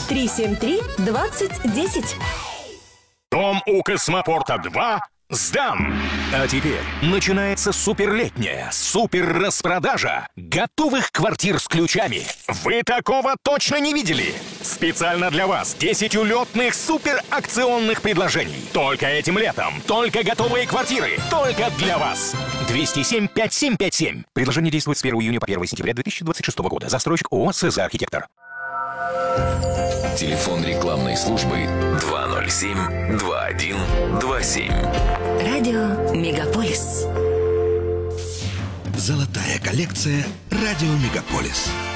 373-2010. Дом у Космопорта 2 сдан. А теперь начинается суперлетняя супер-распродажа готовых квартир с ключами. Вы такого точно не видели? Специально для вас 10 улетных суперакционных предложений. Только этим летом. Только готовые квартиры. Только для вас. 207-5757. Предложение действует с 1 июня по 1 сентября 2026 года. Застройщик ООО «СЗ Архитектор». Телефон рекламной службы 207-2127. Радио Мегаполис. Золотая коллекция «Радио Мегаполис».